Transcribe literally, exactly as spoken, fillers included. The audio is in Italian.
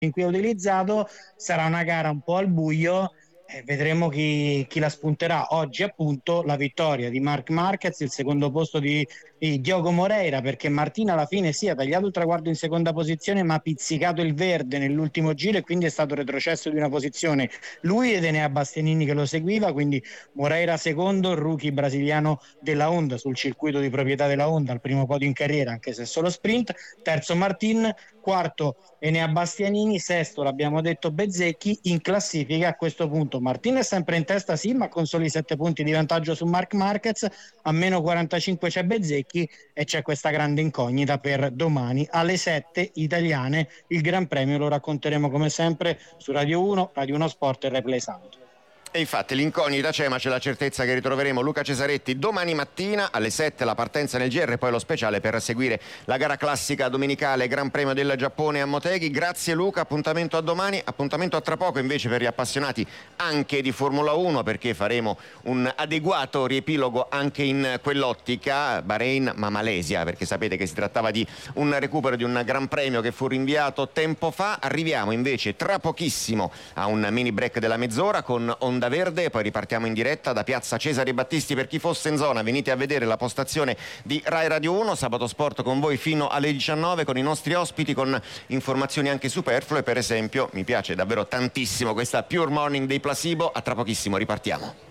in cui è utilizzato. Sarà una gara un po' al buio. Eh, vedremo chi, chi la spunterà. Oggi appunto la vittoria di Marc Marquez, il secondo posto di, di Diogo Moreira, perché Martina alla fine sì, ha tagliato il traguardo in seconda posizione, ma ha pizzicato il verde nell'ultimo giro e quindi è stato retrocesso di una posizione lui ed Enea Bastianini che lo seguiva, quindi Moreira secondo, rookie brasiliano della Honda sul circuito di proprietà della Honda, al primo podio in carriera anche se solo sprint. Terzo Martin, quarto Enea Bastianini, sesto l'abbiamo detto Bezzecchi. In classifica a questo punto Martin è sempre in testa sì, ma con soli sette punti di vantaggio su Marc Marquez, a meno quarantacinque c'è Bezzecchi e c'è questa grande incognita per domani alle sette italiane. Il Gran Premio lo racconteremo come sempre su Radio uno, Radio uno Sport e Replay Sound. E infatti l'incognita c'è, ma c'è la certezza che ritroveremo Luca Cesaretti domani mattina alle sette, la partenza nel G R e poi lo speciale per seguire la gara classica domenicale Gran Premio del Giappone a Motegi. Grazie Luca, appuntamento a domani, appuntamento a tra poco invece per gli appassionati anche di Formula uno, perché faremo un adeguato riepilogo anche in quell'ottica Bahrain ma Malesia, perché sapete che si trattava di un recupero di un Gran Premio che fu rinviato tempo fa. Arriviamo invece tra pochissimo a un mini break della mezz'ora con Onda Verde, poi ripartiamo in diretta da piazza Cesare Battisti. Per chi fosse in zona, venite a vedere la postazione di Rai Radio uno, Sabato Sport con voi fino alle diciannove con i nostri ospiti, con informazioni anche superflue. Per esempio mi piace davvero tantissimo questa Pure Morning dei Placebo. A tra pochissimo ripartiamo.